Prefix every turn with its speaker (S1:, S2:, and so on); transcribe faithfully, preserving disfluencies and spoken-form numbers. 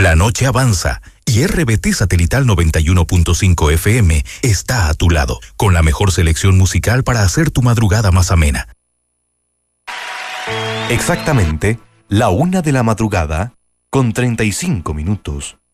S1: La noche avanza y R B T Satelital noventa y uno punto cinco F M está a tu lado, con la mejor selección musical para hacer tu madrugada más amena.
S2: Exactamente, la una de la madrugada, con treinta y cinco minutos.